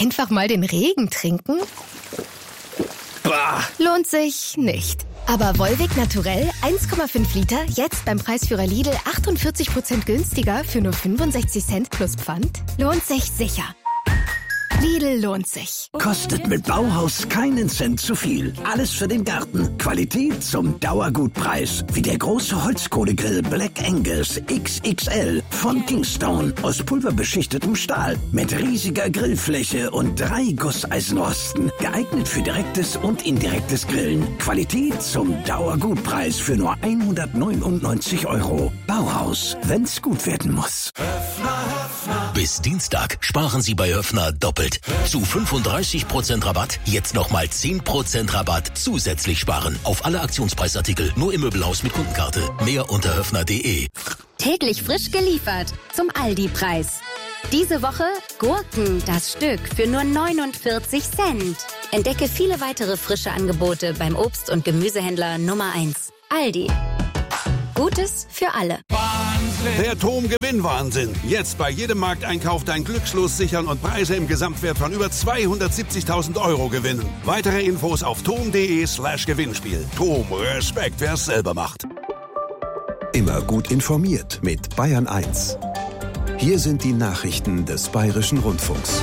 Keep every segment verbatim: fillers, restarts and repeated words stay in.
Einfach mal den Regen trinken? Bah. Lohnt sich nicht. Aber Volvic Naturell eins Komma fünf Liter, jetzt beim Preisführer Lidl achtundvierzig Prozent günstiger für nur fünfundsechzig Cent plus Pfand? Lohnt sich sicher. Lidl lohnt sich. Kostet mit Bauhaus keinen Cent zu viel. Alles für den Garten. Qualität zum Dauergutpreis. Wie der große Holzkohlegrill Black Angus X X L von Kingstone aus pulverbeschichtetem Stahl. Mit riesiger Grillfläche und drei Gusseisenrosten. Geeignet für direktes und indirektes Grillen. Qualität zum Dauergutpreis für nur hundertneunundneunzig Euro. Bauhaus, wenn's gut werden muss. Bis Dienstag sparen Sie bei Höffner doppelt. Zu fünfunddreißig Prozent Rabatt, jetzt nochmal zehn Prozent Rabatt zusätzlich sparen. Auf alle Aktionspreisartikel, nur im Möbelhaus mit Kundenkarte. Mehr unter höffner punkt de. Täglich frisch geliefert zum Aldi-Preis. Diese Woche Gurken, das Stück, für nur neunundvierzig Cent. Entdecke viele weitere frische Angebote beim Obst- und Gemüsehändler Nummer eins. Aldi. Gutes für alle. Der TOM-Gewinnwahnsinn. Jetzt bei jedem Markteinkauf dein Glückslos sichern und Preise im Gesamtwert von über zweihundertsiebzigtausend Euro gewinnen. Weitere Infos auf tom punkt de slash Gewinnspiel. TOM, Respekt, wer es selber macht. Immer gut informiert mit Bayern eins. Hier sind die Nachrichten des Bayerischen Rundfunks.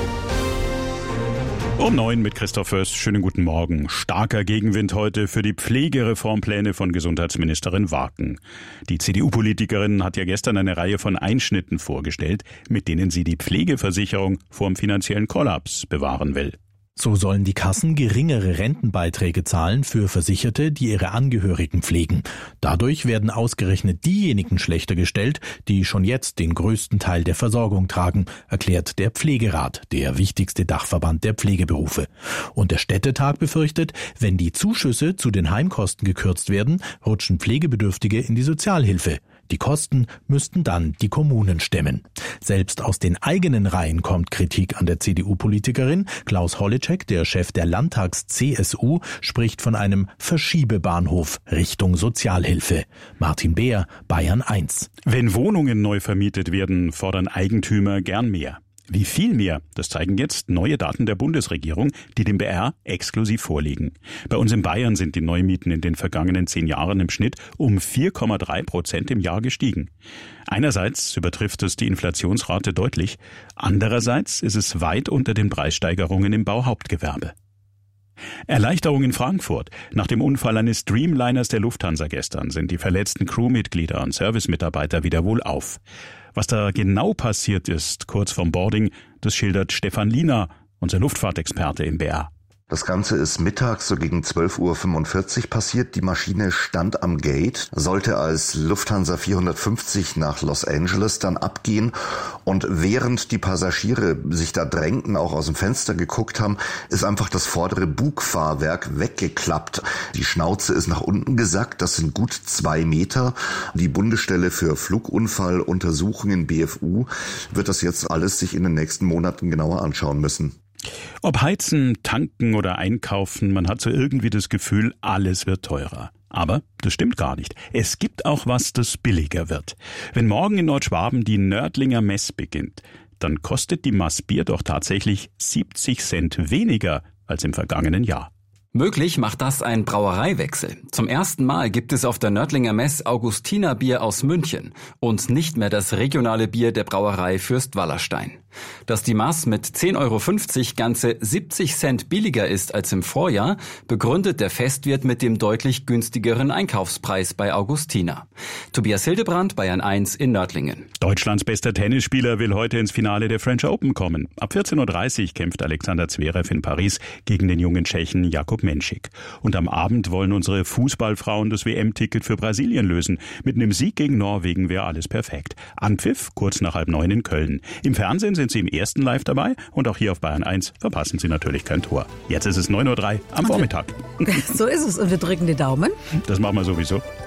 Um neun mit Christoph Fürst. Schönen guten Morgen. Starker Gegenwind heute für die Pflegereformpläne von Gesundheitsministerin Waken. Die C D U-Politikerin hat ja gestern eine Reihe von Einschnitten vorgestellt, mit denen sie die Pflegeversicherung vor dem finanziellen Kollaps bewahren will. So sollen die Kassen geringere Rentenbeiträge zahlen für Versicherte, die ihre Angehörigen pflegen. Dadurch werden ausgerechnet diejenigen schlechter gestellt, die schon jetzt den größten Teil der Versorgung tragen, erklärt der Pflegerat, der wichtigste Dachverband der Pflegeberufe. Und der Städtetag befürchtet, wenn die Zuschüsse zu den Heimkosten gekürzt werden, rutschen Pflegebedürftige in die Sozialhilfe. Die Kosten müssten dann die Kommunen stemmen. Selbst aus den eigenen Reihen kommt Kritik an der C D U-Politikerin. Klaus Holleczek, der Chef der Landtags-C S U, spricht von einem Verschiebebahnhof Richtung Sozialhilfe. Martin Beer, Bayern eins. Wenn Wohnungen neu vermietet werden, fordern Eigentümer gern mehr. Wie viel mehr, das zeigen jetzt neue Daten der Bundesregierung, die dem B R exklusiv vorliegen. Bei uns in Bayern sind die Neumieten in den vergangenen zehn Jahren im Schnitt um vier Komma drei Prozent im Jahr gestiegen. Einerseits übertrifft es die Inflationsrate deutlich, andererseits ist es weit unter den Preissteigerungen im Bauhauptgewerbe. Erleichterung in Frankfurt. Nach dem Unfall eines Dreamliners der Lufthansa gestern sind die verletzten Crewmitglieder und Servicemitarbeiter wieder wohlauf. Was da genau passiert ist, kurz vorm Boarding, das schildert Stefan Liener, unser Luftfahrtexperte im B R. Das Ganze ist mittags so gegen zwölf Uhr fünfundvierzig passiert. Die Maschine stand am Gate, sollte als Lufthansa vierhundertfünfzig nach Los Angeles dann abgehen. Und während die Passagiere sich da drängten, auch aus dem Fenster geguckt haben, ist einfach das vordere Bugfahrwerk weggeklappt. Die Schnauze ist nach unten gesackt, das sind gut zwei Meter. Die Bundesstelle für Flugunfalluntersuchungen B F U wird das jetzt alles sich in den nächsten Monaten genauer anschauen müssen. Ob heizen, tanken oder einkaufen, man hat so irgendwie das Gefühl, alles wird teurer. Aber das stimmt gar nicht. Es gibt auch was, das billiger wird. Wenn morgen in Nordschwaben die Nördlinger Mess beginnt, dann kostet die Maß Bier doch tatsächlich siebzig Cent weniger als im vergangenen Jahr. Möglich macht das ein Brauereiwechsel. Zum ersten Mal gibt es auf der Nördlinger Mess Augustinerbier aus München und nicht mehr das regionale Bier der Brauerei Fürst Wallerstein. Dass die Maß mit zehn Euro fünfzig ganze siebzig Cent billiger ist als im Vorjahr, begründet der Festwirt mit dem deutlich günstigeren Einkaufspreis bei Augustiner. Tobias Hildebrand, Bayern eins in Nördlingen. Deutschlands bester Tennisspieler will heute ins Finale der French Open kommen. Ab vierzehn Uhr dreißig kämpft Alexander Zverev in Paris gegen den jungen Tschechen Jakub Menschik. Und am Abend wollen unsere Fußballfrauen das W M-Ticket für Brasilien lösen. Mit einem Sieg gegen Norwegen wäre alles perfekt. Anpfiff kurz nach halb neun in Köln. Im Fernsehen sind Sie im ersten Live dabei und auch hier auf Bayern eins verpassen Sie natürlich kein Tor. Jetzt ist es neun Uhr drei am Vormittag. So ist es und wir drücken die Daumen. Das machen wir sowieso.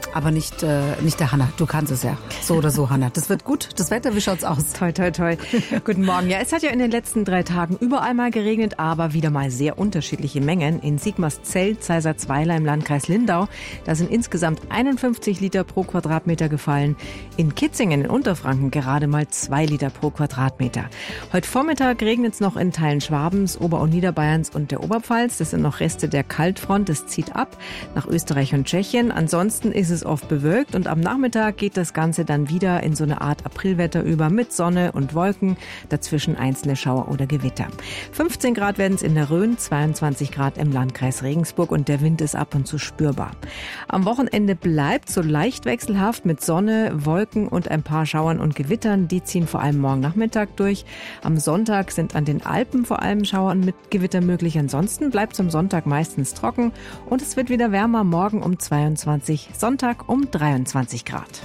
Aber nicht, äh, nicht der Hanna. Du kannst es ja. So oder so, Hanna. Das wird gut. Das Wetter, wie schaut's aus? Toi, toi, toi. Guten Morgen. Ja, es hat ja in den letzten drei Tagen überall mal geregnet, aber wieder mal sehr unterschiedliche Mengen. In Sigmarszell, Zeiser-Zweiler im Landkreis Lindau, da sind insgesamt einundfünfzig Liter pro Quadratmeter gefallen. In Kitzingen in Unterfranken gerade mal zwei Liter pro Quadratmeter. Heute Vormittag regnet es noch in Teilen Schwabens, Ober- und Niederbayerns und der Oberpfalz. Das sind noch Reste der Kaltfront. Das zieht ab nach Österreich und Tschechien. Ansonsten ist es oft bewölkt und am Nachmittag geht das Ganze dann wieder in so eine Art Aprilwetter über mit Sonne und Wolken, dazwischen einzelne Schauer oder Gewitter. fünfzehn Grad werden es in der Rhön, zweiundzwanzig Grad im Landkreis Regensburg und der Wind ist ab und zu spürbar. Am Wochenende bleibt so leicht wechselhaft mit Sonne, Wolken und ein paar Schauern und Gewittern. Die ziehen vor allem morgen Nachmittag durch. Am Sonntag sind an den Alpen vor allem Schauer mit Gewitter möglich. Ansonsten bleibt es am Sonntag meistens trocken und es wird wieder wärmer, morgen um zweiundzwanzig, Sonntag um dreiundzwanzig Grad.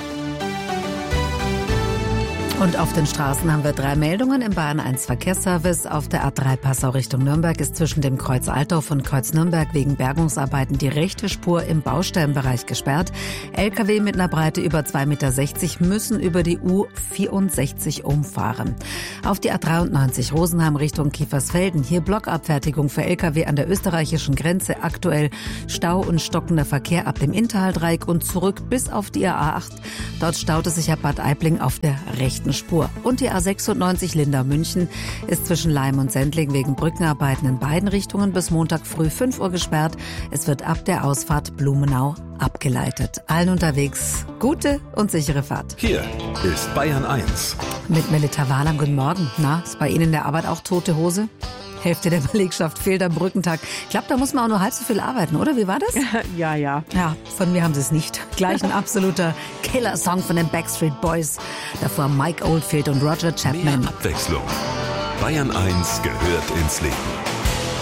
Und auf den Straßen haben wir drei Meldungen im Bayern eins Verkehrsservice. Auf der A drei Passau Richtung Nürnberg ist zwischen dem Kreuz Altdorf und Kreuz Nürnberg wegen Bergungsarbeiten die rechte Spur im Baustellenbereich gesperrt. L K W mit einer Breite über zwei Meter sechzig müssen über die U vierundsechzig umfahren. Auf die A dreiundneunzig Rosenheim Richtung Kiefersfelden. Hier Blockabfertigung für L K W an der österreichischen Grenze. Aktuell Stau und stockender Verkehr ab dem Inntal-Dreieck und zurück bis auf die A acht. Dort staute sich ab Bad Aibling auf der rechten Spur. Und die A sechsundneunzig Lindau-München ist zwischen Leim und Sendling wegen Brückenarbeiten in beiden Richtungen bis Montag früh fünf Uhr gesperrt. Es wird ab der Ausfahrt Blumenau abgeleitet. Allen unterwegs gute und sichere Fahrt. Hier ist Bayern eins. Mit Melita Wahlam, guten Morgen. Na, ist bei Ihnen in der Arbeit auch tote Hose? Hälfte der Belegschaft fehlt am Brückentag. Ich glaube, da muss man auch nur halb so viel arbeiten, oder? Wie war das? Ja, ja. Ja, von mir haben sie es nicht. Gleich ein absoluter Killer-Song von den Backstreet Boys. Davor Mike Oldfield und Roger Chapman. Mehr Abwechslung. Bayern eins gehört ins Leben.